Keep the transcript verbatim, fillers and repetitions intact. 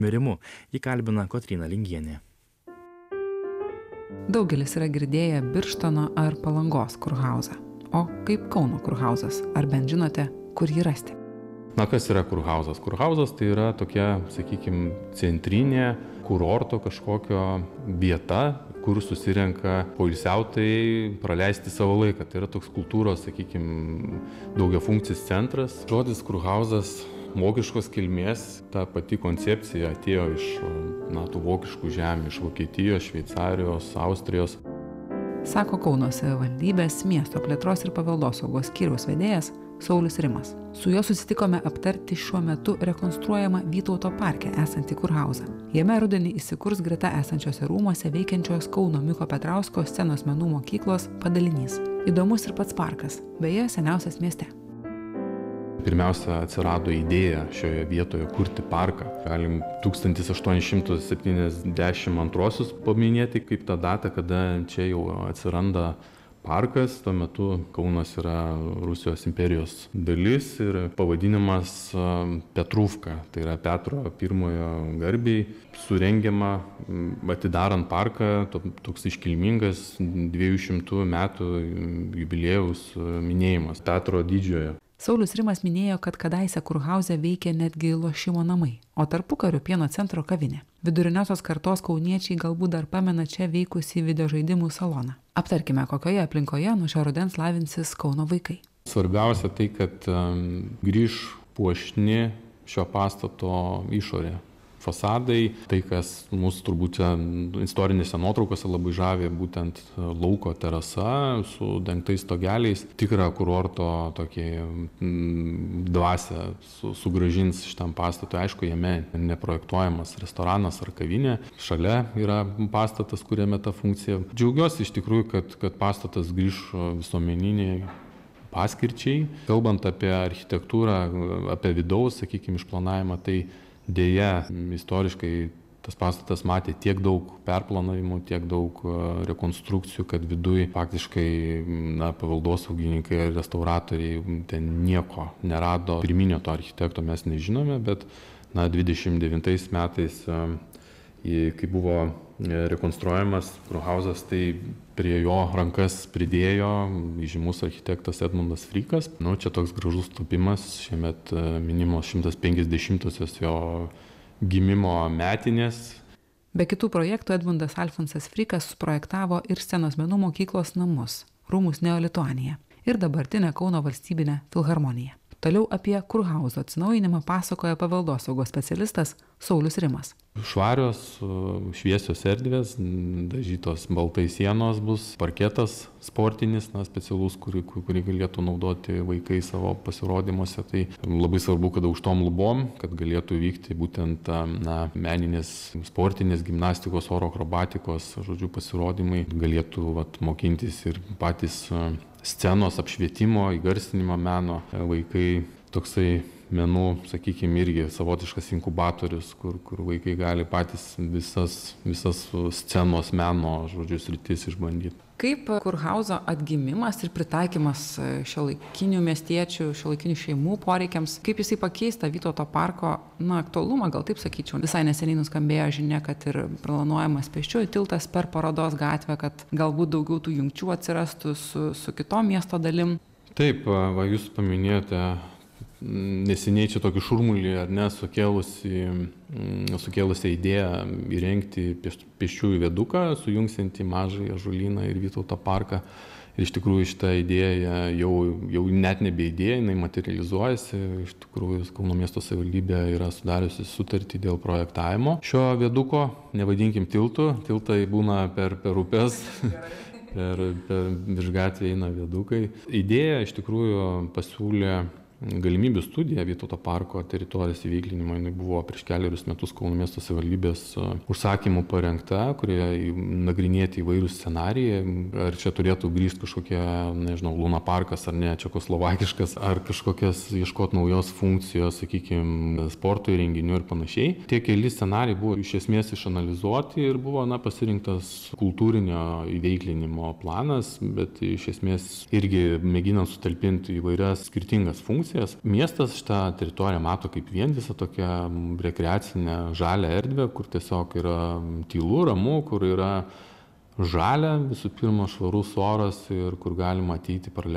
Mirimu, jį kalbina Kotryna Lingienė. Daugelis yra girdėję Birštono ar Palangos kurhauzą. O kaip Kauno kurhauzas? Ar bent žinote, kur jį rasti? Na, kas yra kurhauzas? Kurhauzas tai yra tokia, sakykime, centrinė kurorto kažkokio vieta, kur susirenka poilsiautojai praleisti savo laiką. Tai yra toks kultūros, sakykime, daugiafunkcis centras. Žodis kurhauzas vokiškos kilmės, ta pati koncepcija atėjo iš na, tų vokiškų žemių, iš Vokietijos, Šveicarijos, Austrijos. Sako Kauno savivaldybės miesto plėtros ir paveldosaugos skyriaus vedėjas Saulius Rimas. Su juo susitikome aptarti šiuo metu rekonstruojamą Vytauto parke esantį kurhauzą. Jame rudenį įsikurs greta esančiose rūmuose veikiančios Kauno Miko Petrausko scenos menų mokyklos padalinys. Įdomus ir pats parkas, beje, seniausias mieste. Pirmiausia, atsirado idėja šioje vietoje kurti parką. Galim tūkstantis aštuoni šimtai septyniasdešimt antruosius paminėti kaip tą datą, kada čia jau atsiranda parkas. Tuo metu Kaunas yra Rusijos imperijos dalis ir pavadinimas Petruvka, tai yra Petro pirmojo garbiai, surengiama atidarant parką, toks iškilmingas dviejų šimtų metų jubiliejaus minėjimas Petro didžiojo. Saulius Rimas minėjo, kad kadaise kurhauze veikė netgi lošimo namai, o tarpukariu pieno centro kavinė. Viduriniosios kartos kauniečiai galbūt dar pamena čia veikusį videožaidimų saloną. Aptarkime, kokioje aplinkoje nuo šio rudens lavinsis Kauno vaikai. Svarbiausia tai, kad um, grįž puošni šio pastato išorė. Fasadai, tai kas mūsų turbūt čia istorinėse nuotraukose labai žavė, būtent lauko terasa su dengtais stogeliais, tikrą kurorto tokį dvasią su, sugrąžins šitam pastatui. Aišku, jame neprojektuojamas restoranas ar kavinė, šalia yra pastatas, kuriame ta funkcija. Džiaugiuosi iš tikrųjų, kad, kad pastatas grįž visuomeniniai paskirčiai. Kalbant apie architektūrą, apie vidaus, sakykime, išplanavimą, tai dėja, istoriškai tas pastatas matė tiek daug perplanavimų, tiek daug rekonstrukcijų, kad viduj faktiškai na, paveldosaugininkai ir restauratoriai ten nieko nerado. Pirminio to architekto mes nežinome, bet na, dvidešimt devintais metais, kai buvo rekonstruojamas kurhauzas, tai prie jo rankas pridėjo įžymus architektas Edmundas Frikas. Nu, čia toks gražus tapimas, šiemet minimos šimtas penkiasdešimtosios jo gimimo metinės. Be kitų projektų Edmundas Alfonsas Frikas suprojektavo ir scenos menų mokyklos namus, rūmus Neolituanija ir dabartinę Kauno valstybinę filharmoniją. Toliau apie kurhauzo atsinaujinimą pasakoja paveldosaugos specialistas Saulius Rimas. Švarios, šviesios erdvės, dažytos baltai sienos bus, parketas sportinis, na, specialus, kurį, kurį galėtų naudoti vaikai savo pasirodymuose. Tai labai svarbu, kad aukštom lubom, kad galėtų vykti būtent na, meninės sportinės gimnastikos, oro akrobatikos, žodžiu, pasirodymai. Galėtų vat, mokintis ir patys scenos apšvietimo, įgarsinimo meno vaikai. Toksai menų, sakykime, irgi savotiškas inkubatorius, kur, kur vaikai gali patys visas, visas scenos meno, žodžiu, sritis išbandyti. Kaip kurhauzo atgimimas ir pritaikymas šiuolaikinių miestiečių, šiuolaikinių šeimų poreikiams, kaip jisai pakeista Vytauto parko, na, aktualumą, gal taip sakyčiau. Visai neseniai nuskambėjo žinia, kad ir planuojamas pėsčiųjų tiltas per Parodos gatvę, kad galbūt daugiau tų jungčių atsirastų su, su kitom miesto dalim. Taip, va, jūs paminėjote neseniai čia tokį šurmulį, ar ne, sukėlusi, sukėlusi idėją įrengti pėsčiųjų viaduką, sujungsiantį Mažąjį Ąžuolyną ir Vytauto parką. Ir iš tikrųjų šitą idėją jau, jau net nebe idėja, jinai materializuojasi. Iš tikrųjų Kauno miesto savivaldybė yra sudariusi sutartį dėl projektavimo šio viaduko, nevadinkim tiltų, tiltai būna per, per upes. per, per virš gatvę eina viadukai. Idėja iš tikrųjų pasiūlė galimybių studija Vytauto parko teritorijos įveiklinimo. Jinai buvo prieš keliarius metus Kauno miesto savivaldybės užsakymų parengta, kurioje nagrinėti įvairūs scenarijai. Ar čia turėtų grįžti kažkokie, nežinau, Luna parkas ar ne, čekoslovakiškas, ar kažkokias ieškoti naujos funkcijos, sakykime, sporto įrenginių ir panašiai. Tie keli scenarijai buvo iš esmės išanalizuoti ir buvo, na, pasirinktas kultūrinio įveiklinimo planas, bet iš esmės irgi mėginant sutalpinti įvairias skirtingas funkcijas. funkcijas. Miestas šitą teritoriją mato kaip vientisą tokią rekreacinę žalią erdvę, kur tiesiog yra tylu, ramu, kur yra žalia, visų pirma švarus oras ir kur galima ateiti praleisti